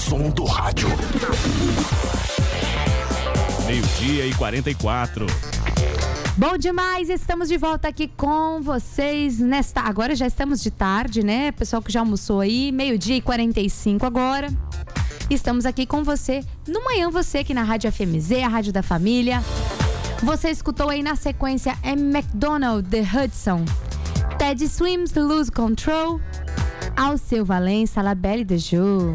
som do rádio. 12:44. Bom demais, estamos de volta aqui com vocês agora já estamos de tarde, né? Pessoal que já almoçou aí, 12:45 agora. Estamos aqui com você no Manhã Você, aqui na Rádio FMZ, a Rádio da Família. Você escutou aí na sequência McDonald, The Hudson, Ted Swims, Lose Control, Alceu Valença, La Belle de Jour.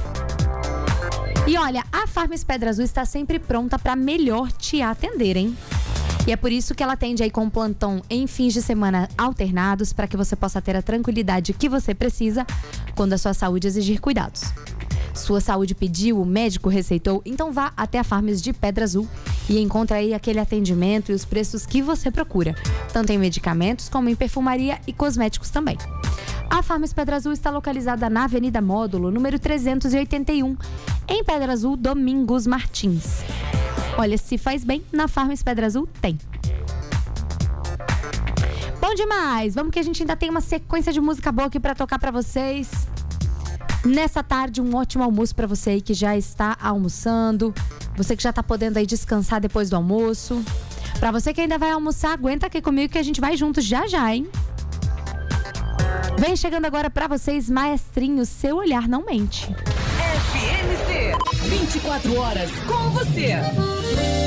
E olha, a Farms Pedra Azul está sempre pronta para melhor te atender, hein? E é por isso que ela atende aí com plantão em fins de semana alternados, para que você possa ter a tranquilidade que você precisa quando a sua saúde exigir cuidados. Sua saúde pediu, o médico receitou, então vá até a Farms de Pedra Azul e encontre aí aquele atendimento e os preços que você procura, tanto em medicamentos como em perfumaria e cosméticos também. A Farms Pedra Azul está localizada na Avenida Módulo, número 381, em Pedra Azul, Domingos Martins. Olha, se faz bem, na Farms Pedra Azul tem. Bom demais! Vamos que a gente ainda tem uma sequência de música boa aqui pra tocar pra vocês. Nessa tarde, um ótimo almoço pra você aí que já está almoçando. Você que já tá podendo aí descansar depois do almoço. Pra você que ainda vai almoçar, aguenta aqui comigo que a gente vai junto já, hein? Vem chegando agora pra vocês, Maestrinho, Seu Olhar Não Mente. FMC, 24 horas com você.